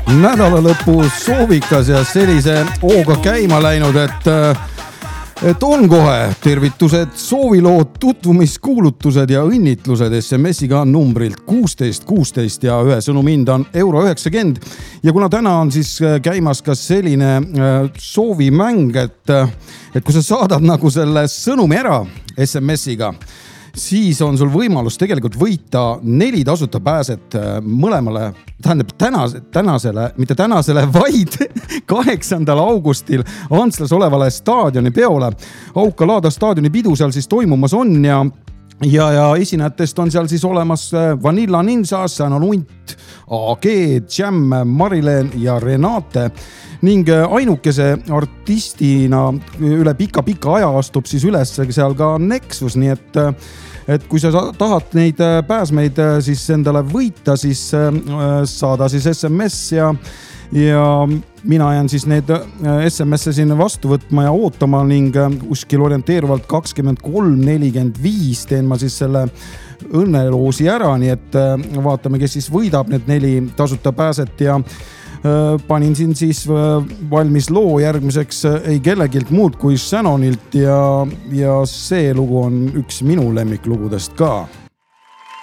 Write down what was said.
nädalalõpu soovikas ja sellise hooga käima läinud, et on kohe tervitused, soovilood, tutvumiskuulutused ja õnnitlused SMS-iga numbrilt 1616 ja ühe sõnumi hind on €90. Ja kuna täna on siis käimas ka selline soovimäng, et kui sa saadad nagu selle sõnumi ära SMS-iga, siis on sul võimalus tegelikult võita 4 tasuta pääset mõlemale, tähendab mitte tänasele, vaid 8. augustil Antslas olevale staadioni peole. Auka Laada staadioni pidu seal siis toimumas on ja esinejatest on seal siis olemas Vanilla Ninja, Sanonunt, AG, Jam, Marileen ja Renate. Ning ainukese artistina üle pika aja astub siis üles seal ka Nexus, nii et kui sa tahad neid pääsmeid siis endale võita, siis saada siis SMS ja mina jään siis need SMS-e siin vastu võtma ja ootama ning kuskil orienteeruvalt 23:45 teen ma siis selle õnneloosi ära, nii et vaatame, kes siis võidab need 4 tasuta pääset ja panin siin siis valmis loo järgmiseks ei kellegilt muud kui Shanonilt ja see lugu on üks minu lemmiklugudest ka.